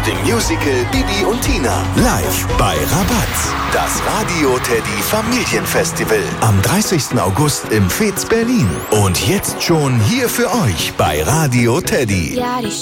dem Musical Bibi und Tina. Live bei Rabatz. Das Radio Teddy Familienfestival. Am 30. August im Fez Berlin. Und jetzt schon hier für euch bei Radio Teddy. Ja, die